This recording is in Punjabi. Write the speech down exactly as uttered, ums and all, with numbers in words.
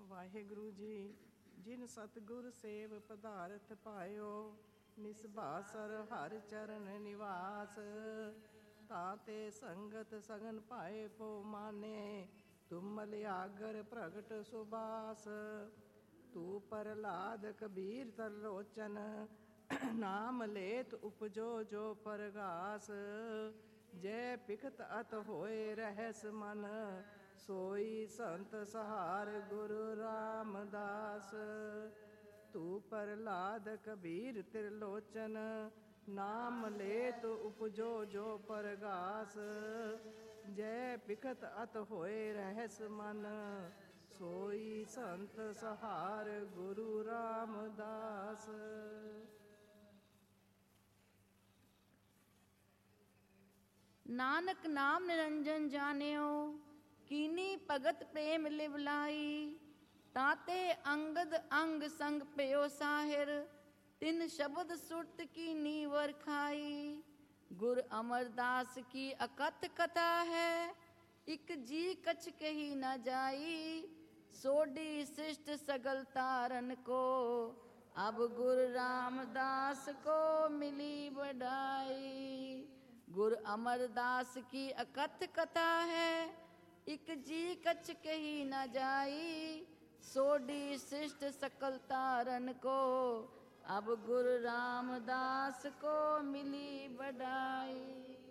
ਵਾਹਿਗੁਰੂ ਜੀ। ਜਿਨ ਸਤਿਗੁਰ ਸੇਵ ਪਦਾਰਥ ਪਾਇਓ, ਨਿਸਭਾਸਰ ਹਰ ਚਰਨ ਨਿਵਾਸ। ਤਾਤੇ ਸੰਗਤ ਸਗਨ ਪਾਏ ਪੋ ਮਾਨੇ, ਤੁਮ ਲਿਆਗਰ ਪ੍ਰਗਟ ਸੁਬਾਸ। ਤੂ ਪ੍ਰਹਲਾਦ ਕਬੀਰ ਤਰਲੋਚਨ, ਨਾਮ ਲੇਤ ਉਪਜੋ ਜੋ ਪਰਗਾਸ। ਜੈ ਪਿਖਤ ਅਤ ਹੋਏ ਰਹਿਸ ਮਨ, ਸੋਈ ਸੰਤ ਸਹਾਰ ਗੁਰੂ ਰਾਮਦਾਸ। ਤੂ ਪ੍ਰਹਲਾਦ ਕਬੀਰ ਤਿਰਲੋਚਨ, ਨਾਮ ਲੇਤ ਉਪਜੋ ਜੋ ਪਰਗਾਸ। ਜੈ ਪਿਖਤ ਅਤ ਹੋਏ ਰਹਿਸ ਮਨ, ਸੋਈ ਸੰਤ ਸਹਾਰ ਗੁਰੂ ਰਾਮਦਾਸ। ਨਾਨਕ ਨਾਮ ਨਿਰੰਜਨ ਜਾਣਿਓ, ਕੀਨੀ ਭਗਤ ਪ੍ਰੇਮ ਲਿਵ ਲਾਈ। ਤਾਤੇ ਅੰਗਦ ਅੰਗ ਸੰਗ ਪਿਓ ਸਾਹਿਰ, ਤਿਨ ਸ਼ਬਦ ਸੁਰਤ ਕੀਨੀ ਵਰਖਾਈ। ਗੁਰ ਅਮਰਦਾਸ ਕੀ ਅਕਥ ਕਥਾ ਹੈ, ਇਕ ਜੀ ਕਛ ਕਹੀ ਨਾ ਜਾਈ। ਸੋਢੀ ਸ੍ਰਿਸ਼ਟ ਸਗਲ ਤਾਰਨ को, अब गुरु रामदास को मिली बढ़ाई। गुरु अमरदास की अकथ कथा है, इक जी कछ कही न जाई। सोडी सृष्ट सकल तारन को, अब गुरु रामदास को मिली बढ़ाई।